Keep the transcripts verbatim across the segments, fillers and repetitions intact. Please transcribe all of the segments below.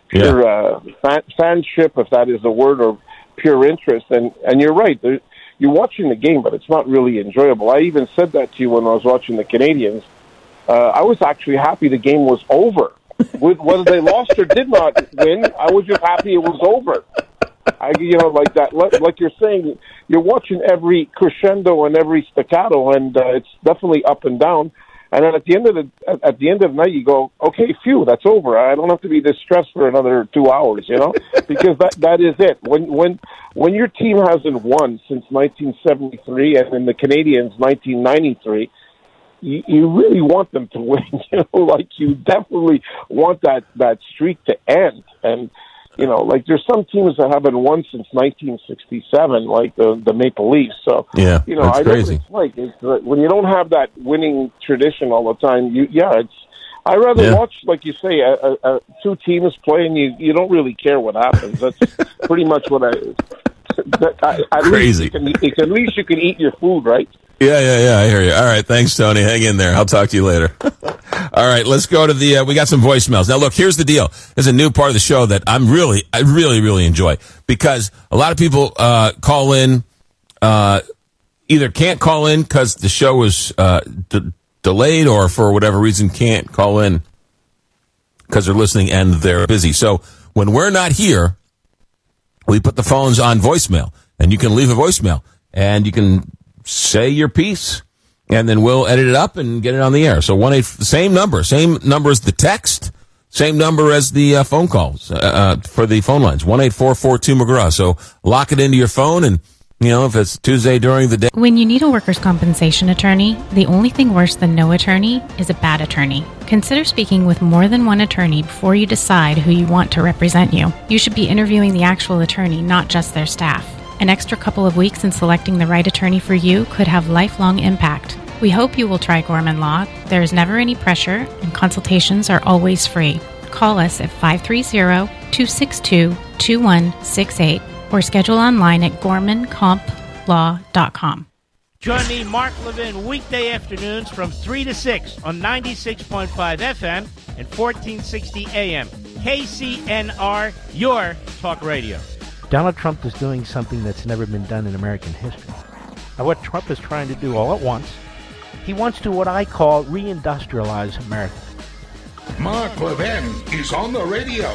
pure yeah. uh, fan, fanship, if that is the word, or pure interest. And, and you're right. There, you're watching the game, but it's not really enjoyable. I even said that to you when I was watching the Canadians. Uh, I was actually happy the game was over. With, whether they lost or did not win, I was just happy it was over. I, you know, like that, like you're saying, you're watching every crescendo and every staccato, and uh, it's definitely up and down. And then at the end of the at the end of the night, you go, okay, phew, that's over. I don't have to be this stressed for another two hours, you know, because that that is it. When when when your team hasn't won since nineteen seventy-three, and in the Canadians nineteen ninety-three. You, you really want them to win, you know, like you definitely want that, that streak to end. And, you know, like there's some teams that haven't won since nineteen sixty-seven, like the the Maple Leafs. So, yeah, you know, that's I crazy. know what it's like. It's, uh, when you don't have that winning tradition all the time, you, yeah, it's, I rather yeah. watch, like you say, a, a, a two teams play and you, you don't really care what happens. That's pretty much what I, that, I at crazy. Least you can, at least you can eat your food, right? Yeah, yeah, yeah, I hear you. All right, thanks, Tony. Hang in there. I'll talk to you later. All right, let's go to the, uh, we got some voicemails. Now, look, here's the deal. There's a new part of the show that I'm really, I really, really enjoy, because a lot of people uh, call in, uh, either can't call in because the show is uh, d- delayed, or for whatever reason can't call in because they're listening and they're busy. So when we're not here, we put the phones on voicemail, and you can leave a voicemail, and you can say your piece, and then we'll edit it up and get it on the air. So one eight, same number, same number as the text, same number as the uh, phone calls uh, uh, for the phone lines. One eight four four two McGraw. So lock it into your phone, and you know if it's Tuesday during the day. When you need a workers' compensation attorney, the only thing worse than no attorney is a bad attorney. Consider speaking with more than one attorney before you decide who you want to represent you. You should be interviewing the actual attorney, not just their staff. An extra couple of weeks in selecting the right attorney for you could have lifelong impact. We hope you will try Gorman Law. There is never any pressure, and consultations are always free. Call us at five three zero, two six two, two one six eight or schedule online at gorman comp law dot com. Join me, Mark Levin, weekday afternoons from three to six on ninety-six point five F M and fourteen sixty A M. K C N R, your talk radio. Donald Trump is doing something that's never been done in American history. Now, what Trump is trying to do all at once, he wants to what I call reindustrialize America. Mark Levin is on the radio.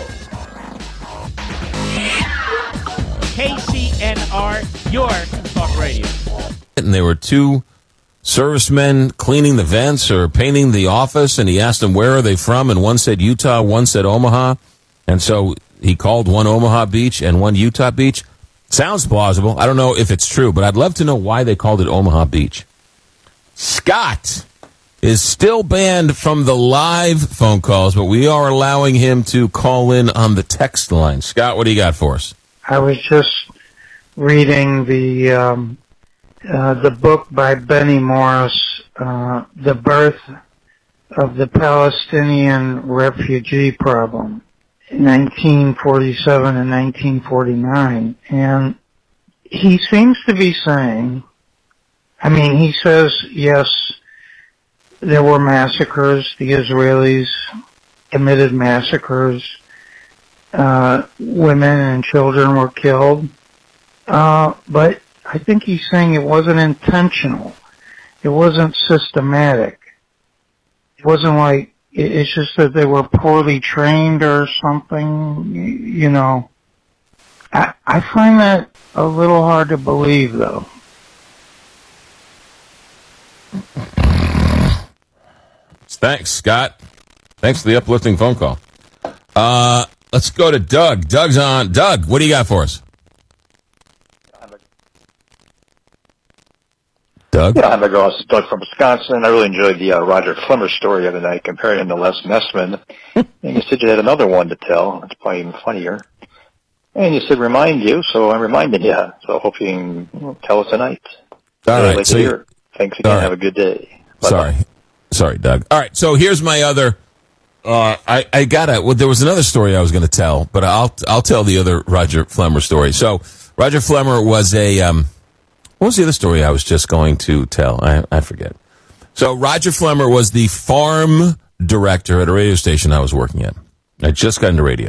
K C N R, your talk radio. And there were two servicemen cleaning the vents or painting the office, and he asked them where are they from, and one said Utah, one said Omaha, and so he called one Omaha Beach and one Utah Beach. Sounds plausible. I don't know if it's true, but I'd love to know why they called it Omaha Beach. Scott is still banned from the live phone calls, but we are allowing him to call in on the text line. Scott, what do you got for us? I was just reading the um, uh, the book by Benny Morris, uh, The Birth of the Palestinian Refugee Problem, nineteen forty-seven and nineteen forty-nine. And he seems to be saying, I mean, he says, yes, there were massacres. The Israelis committed massacres. Uh, women and children were killed. Uh, but I think he's saying it wasn't intentional. It wasn't systematic. It wasn't like, it's just that they were poorly trained or something, you know. I, I find that a little hard to believe, though. Thanks, Scott. Thanks for the uplifting phone call. Uh, let's go to Doug. Doug's on. Doug, what do you got for us? Doug? Yeah, I'm going to Doug from Wisconsin. I really enjoyed the uh, Roger Flemmer story the other night, comparing him to Les Nessman. And you said you had another one to tell. It's probably even funnier. And you said remind you, so I'm reminding you. So I hope you can tell us tonight. All right. So you, Thanks again. Right. Have a good day. Bye-bye. Sorry. Sorry, Doug. All right, so here's my other. Uh, I I gotta. Well, there was another story I was going to tell, but I'll I'll tell the other Roger Flemmer story. So Roger Flemmer was a. Um, what was the other story I was just going to tell? I I forget. So Roger Flemmer was the farm director at a radio station I was working at. I just got into radio.